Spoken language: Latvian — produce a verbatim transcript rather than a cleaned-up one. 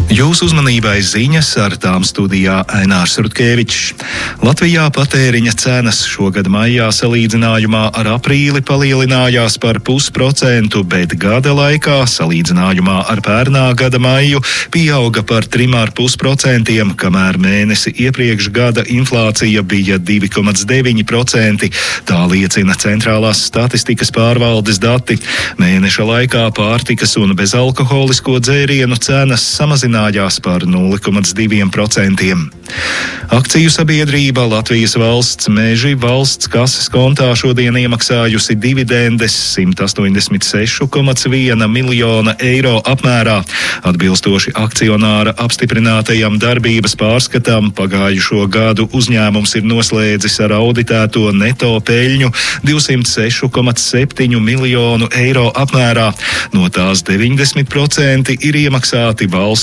Jūsu uzmanībai ziņas, ar tām studijā Ainārs Rutkevičs. Latvijā patēriņa cenas šogad maijā salīdzinājumā ar aprīli palielinājās par pusprocentu, bet gada laikā salīdzinājumā ar pērnā gada maiju pieauga par trim ar pus procentiem, kamēr mēnesi iepriekš gada inflācija bija divi komats deviņi procenti. Tā liecina Centrālās statistikas pārvaldes dati. Mēneša laikā pārtikas un bezalkoholisko dzērienu cenas samazinājās par nulle komats divi procenti. Akciju sabiedrība Latvijas valsts meži valsts kases kontā šodien iemaksājusi dividendes simt astoņdesmit seši komats viens miljona eiro apmērā. Atbilstoši akcionāra apstiprinātajam darbības pārskatam, pagājušo gadu uzņēmums ir noslēdzis ar auditēto neto peļņu divsimt seši komats septiņi miljonu eiro apmērā. No tās deviņdesmit procenti ir iemaksāti valsts